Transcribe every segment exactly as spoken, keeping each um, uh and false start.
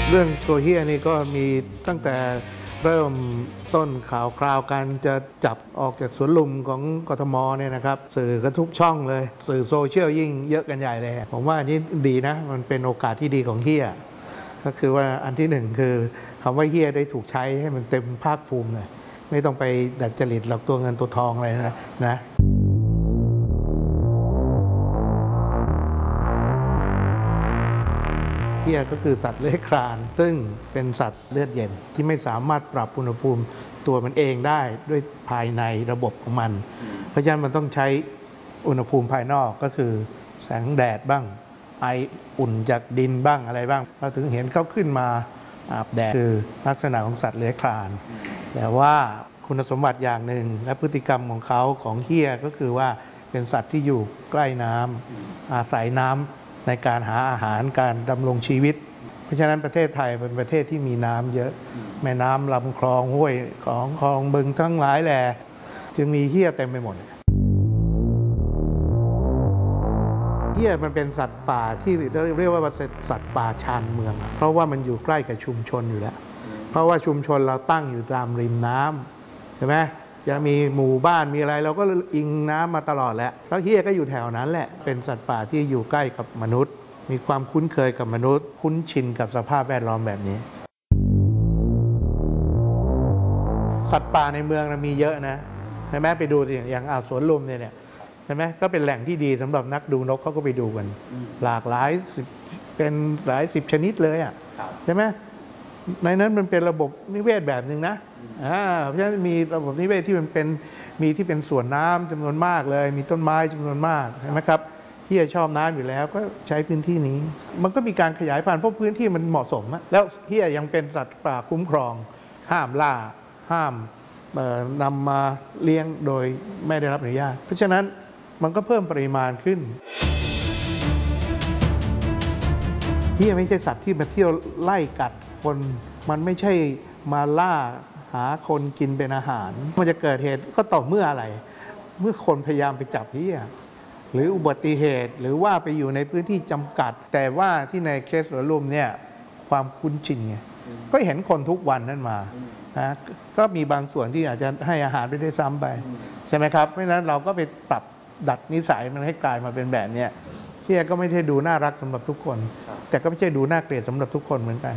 เรื่องตัวเฮียนี่ก็มีตั้งแต่เริ่มต้นข่าวคราวการจะจับออกจากสวนลุมของกทมเนี่ยนะครับสื่อกันทุกช่องเลยสื่อโซเชียลยิ่งเยอะกันใหญ่เลยผมว่าอันนี้ดีนะมันเป็นโอกาสที่ดีของเฮียก็คือว่าอันที่หนึ่งคือคำว่าเฮียได้ถูกใช้ให้มันเต็มภาคภูมิเลยไม่ต้องไปดัดจริตหลอกตัวเงินตัวทองอะไรนะนะเฮียก็คือสัตว์เลื้อยคลานซึ่งเป็นสัตว์เลือดเย็นที่ไม่สามารถปรับอุณหภูมิตัวมันเองได้ด้วยภายในระบบของมันเพราะฉะนั้นมันต้องใช้อุณหภูมิภายนอกก็คือแสงแดดบ้างไออุ่นจากดินบ้างอะไรบ้างเราถึงเห็นเขาขึ้นมาอาบแดดคือลักษณะของสัตว์เลื้อยคลานแต่ว่าคุณสมบัติอย่างหนึ่งและพฤติกรรมของเขาของเฮียก็คือว่าเป็นสัตว์ที่อยู่ใกล้น้ำอาศัยน้ำในการหาอาหารการดำรงชีวิตเพราะฉะนั้นประเทศไทยเป็นประเทศที่มีน้ำเยอะแม่น้ำลำคลองห้วยของคลองบึงทั้งหลายแหล่จึงมีเฮียเต็มไปหมดเฮียมันเป็นสัตว์ป่าที่เรียกว่าเป็นสัตว์ป่าชานเมืองเพราะว่ามันอยู่ใกล้กับชุมชนอยู่แล้วเพราะว่าชุมชนเราตั้งอยู่ตามริมน้ำใช่ไหมจะมีหมู่บ้านมีอะไรเราก็อิงน้ำมาตลอดแล้วแล้วเฮียก็อยู่แถวนั้นแหละเป็นสัตว์ป่าที่อยู่ใกล้กับมนุษย์มีความคุ้นเคยกับมนุษย์คุ้นชินกับสภาพแวดล้อมแบบนี้สัตว์ป่าในเมืองเรามีเยอะนะใช่ไหมไปดูสิอย่างอ่าวสวนลุมเนี่ยใช่ไหมก็เป็นแหล่งที่ดีสำหรับนักดูนกเขาก็ไปดูกันหลากหลายเป็นหลายสิบชนิดเลยอ่ะใช่ไหมในนั้นมันเป็นระบบนิเวศแบบหนึ่งนะอ่าเพราะฉะนั้นมีระบบนิเวศที่มันเป็นมีที่เป็นส่วนน้ำจำนวนมากเลยมีต้นไม้จำนวนมากใช่ไหมครับเฮียชอบน้ำอยู่แล้วก็ใช้พื้นที่นี้มันก็มีการขยายพันธุ์เพราะพื้นที่มันเหมาะสมแล้วเฮียยังเป็นสัตว์ป่าคุ้มครองห้ามล่าห้ามนำมาเลี้ยงโดยไม่ได้รับอนุญาตเพราะฉะนั้นมันก็เพิ่มปริมาณขึ้นเฮียไม่ใช่สัตว์ที่มาเที่ยวไล่กัดคนมันไม่ใช่มาล่าหาคนกินเป็นอาหารมันจะเกิดเหตุก็ต่อเมื่ออะไรเมื่อคนพยายามไปจับเฮียหรืออุบัติเหตุหรือว่าไปอยู่ในพื้นที่จำกัดแต่ว่าที่ในเคสสวนลุมเนี่ยความคุ้นชินไงก็เห็นคนทุกวันนั่นมานะก็มีบางส่วนที่อาจจะให้อาหารไปได้ซ้ำไปใช่ไหมครับเพราะฉะนั้นเราก็ไปปรับดัดนิสัยมันให้กลายมาเป็นแบบนี้เฮียก็ไม่ใช่ดูน่ารักสำหรับทุกคนแต่ก็ไม่ใช่ดูน่าเกลียดสำหรับทุกคนเหมือนกัน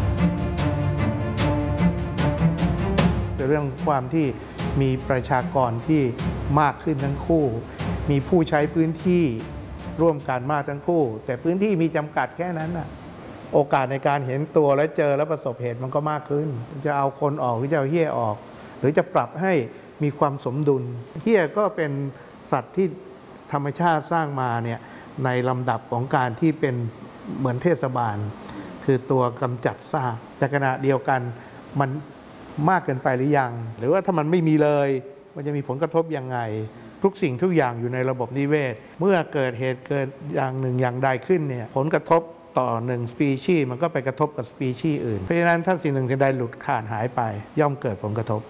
เรื่องความที่มีประชากรที่มากขึ้นทั้งคู่มีผู้ใช้พื้นที่ร่วมกันมากทั้งคู่แต่พื้นที่มีจำกัดแค่นั้นน่ะโอกาสในการเห็นตัวและเจอและประสบเหตุมันก็มากขึ้นจะเอาคนออกหรือจะเอาเหี้ยออกหรือจะปรับให้มีความสมดุลเหี้ยก็เป็นสัตว์ที่ธรรมชาติสร้างมาเนี่ยในลำดับของการที่เป็นเหมือนเทศบาลคือตัวกำจัดซากแต่ขณะเดียวกันมันมากเกินไปหรือยังหรือว่าถ้ามันไม่มีเลยมันจะมีผลกระทบยังไงทุกสิ่งทุกอย่างอยู่ในระบบนิเวศเมื่อเกิดเหตุเกิดอย่างหนึ่งอย่างใดขึ้นเนี่ยผลกระทบต่อหนึ่งสปีชีส์มันก็ไปกระทบกับสปีชีส์อื่นเพราะฉะนั้นถ้าสิ่งหนึ่งสิ่งใดหลุดขาดหายไปย่อมเกิดผลกระทบ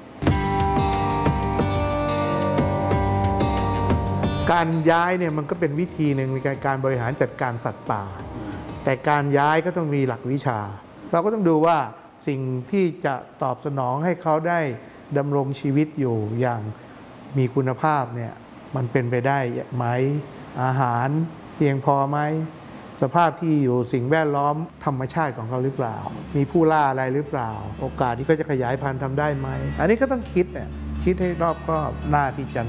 การย้ายเนี่ยมันก็เป็นวิธีหนึ่งในการบริหารจัดการสัตว์ป่าแต่การย้ายก็ต้องมีหลักวิชาเราก็ต้องดูว่าสิ่งที่จะตอบสนองให้เขาได้ดำรงชีวิตอยู่อย่างมีคุณภาพเนี่ยมันเป็นไปได้ไหมอาหารเพียงพอไหมสภาพที่อยู่สิ่งแวดล้อมธรรมชาติของเขาหรือเปล่ามีผู้ล่าอะไรหรือเปล่าโอกาสที่เขาจะขยายพันธุ์ทำได้ไหมอันนี้ก็ต้องคิดเนี่ยคิดให้รอบคอบหน้าที่จะ